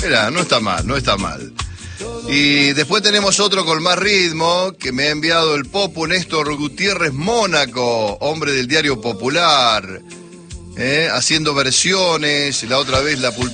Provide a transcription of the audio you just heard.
Mirá, no está mal, no está mal. Y después tenemos otro con más ritmo que me ha enviado el Popu Néstor Gutiérrez Mónaco, hombre del Diario Popular, haciendo versiones. La otra vez la